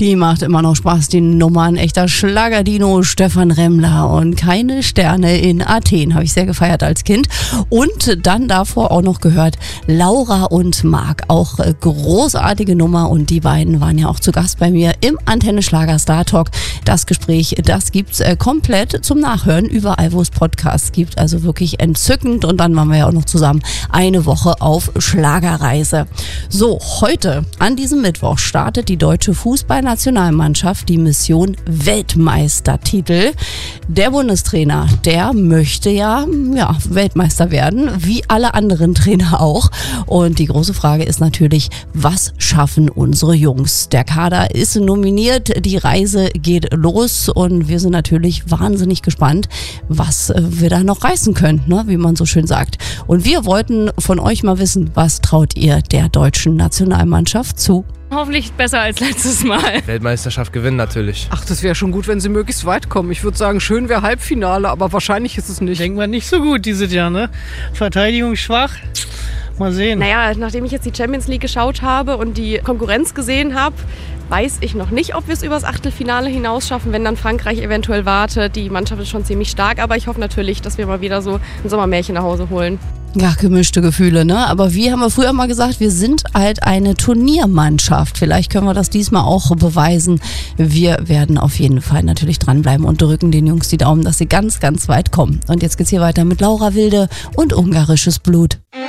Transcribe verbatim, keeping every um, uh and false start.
Die macht immer noch Spaß, die Nummer. Ein echter Schlagerdino, Stefan Remmler und keine Sterne in Athen. Habe ich sehr gefeiert als Kind. Und dann davor auch noch gehört Laura und Marc. Auch äh, großartige Nummer und die beiden waren ja auch zu Gast bei mir im Antenne Schlager Star Talk. Das Gespräch, das gibt's äh, komplett zum Nachhören überall, wo es Podcasts gibt. Also wirklich entzückend und dann waren wir ja auch noch zusammen eine Woche auf Schlagerreise. So, heute an diesem Mittwoch startet die deutsche Fußballnationalmannschaft die Mission Weltmeistertitel. Der Bundestrainer, der möchte ja, ja Weltmeister werden, wie alle anderen Trainer auch. Und die große Frage ist natürlich, was schaffen unsere Jungs? Der Kader ist nominiert, die Reise geht los und wir sind natürlich wahnsinnig gespannt, was wir da noch reißen können, ne? Wie man so schön sagt. Und wir wollten von euch mal wissen, was traut ihr der deutschen Nationalmannschaft zu? Hoffentlich besser als letztes Mal. Weltmeisterschaft gewinnen natürlich. Ach, das wäre schon gut, wenn sie möglichst weit kommen. Ich würde sagen, schön wäre Halbfinale, aber wahrscheinlich ist es nicht. Denkt man nicht so gut dieses Jahr, ne? Verteidigung schwach. Mal sehen. Naja, nachdem ich jetzt die Champions League geschaut habe und die Konkurrenz gesehen habe, weiß ich noch nicht, ob wir es übers Achtelfinale hinaus schaffen, wenn dann Frankreich eventuell wartet. Die Mannschaft ist schon ziemlich stark, aber ich hoffe natürlich, dass wir mal wieder so ein Sommermärchen nach Hause holen. Ja, gemischte Gefühle, ne? Aber wie haben wir früher mal gesagt, wir sind halt eine Turniermannschaft. Vielleicht können wir das diesmal auch beweisen. Wir werden auf jeden Fall natürlich dranbleiben und drücken den Jungs die Daumen, dass sie ganz, ganz weit kommen. Und jetzt geht's hier weiter mit Laura Wilde und Ungarisches Blut.